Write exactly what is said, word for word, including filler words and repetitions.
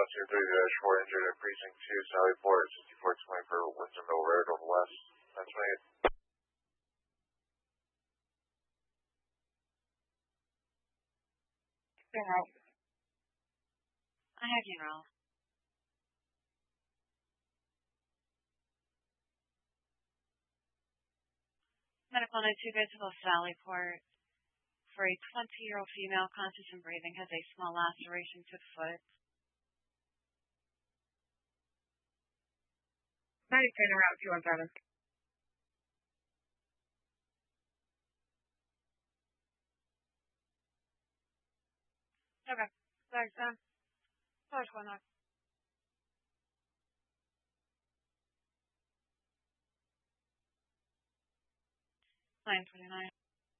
two three dash four injured at Precinct two, Sallyport, sixty-four twenty for Windsor Mill Road, over west. That's right. Funeral. I have funeral. Medical note two goes to the Sallyport for a twenty-year-old female, conscious and breathing, has a small laceration to the foot. ninety-three route two one seven. Okay. Thanks, Sam. Sorry, one nine. nine twenty-nine.